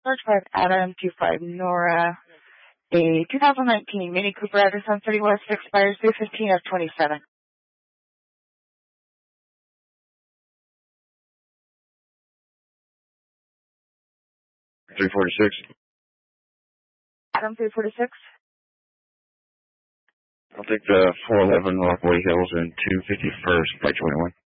George 5 Adam 25 Nora, a 2019 Mini Cooper address on 30 West expires 3/15 of 27. 346. Adam 346. I'll take the 411 Rockaway Hills and 251st by 21.